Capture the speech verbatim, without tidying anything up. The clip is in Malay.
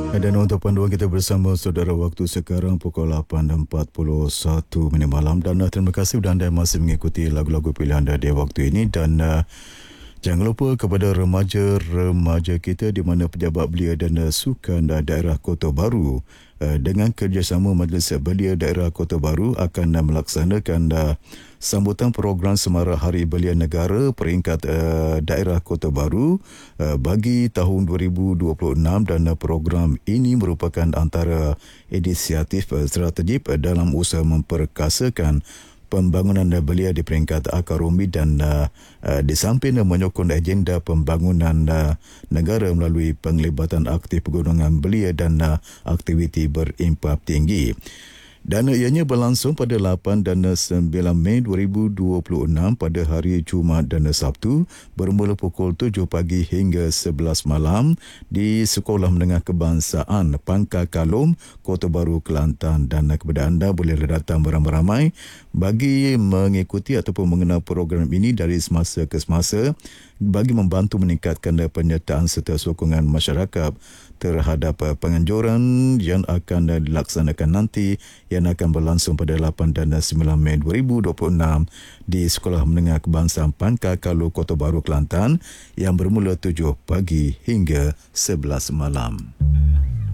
Dan untuk panduan kita bersama saudara, waktu sekarang pukul lapan empat puluh satu minit malam, dan uh, terima kasih sudah anda masih mengikuti lagu-lagu pilihan anda di waktu ini. Dan uh, jangan lupa kepada remaja-remaja kita di mana pejabat belia dan uh, sukan uh, daerah Kota Baru uh, dengan kerjasama Majlis Belia Daerah Kota Baru akan uh, melaksanakan uh, sambutan program Semarak Hari Belia Negara peringkat uh, daerah Kota Baru uh, bagi tahun dua ribu dua puluh enam, dan uh, program ini merupakan antara inisiatif uh, strategik uh, dalam usaha memperkasakan pembangunan belia di peringkat akar umbi, dan uh, uh, di samping uh, menyokong agenda pembangunan uh, negara melalui penglibatan aktif pegunungan belia dan uh, aktiviti berimpak tinggi. Dan ianya berlangsung pada lapan dan sembilan Mei dua ribu dua puluh enam pada hari Jumaat dan Sabtu bermula pukul tujuh pagi hingga sebelas malam di Sekolah Menengah Kebangsaan Pangkal Kalom, Kota Baru, Kelantan. Dan kepada anda boleh datang beramai-ramai bagi mengikuti ataupun mengenal program ini dari semasa ke semasa bagi membantu meningkatkan penyertaan serta sokongan masyarakat terhadap penganjuran yang akan dilaksanakan nanti, yang akan berlangsung pada lapan dan sembilan Mei dua ribu dua puluh enam di Sekolah Menengah Kebangsaan Pangkal Kalom, Kota Baru, Kelantan, yang bermula tujuh pagi hingga sebelas malam.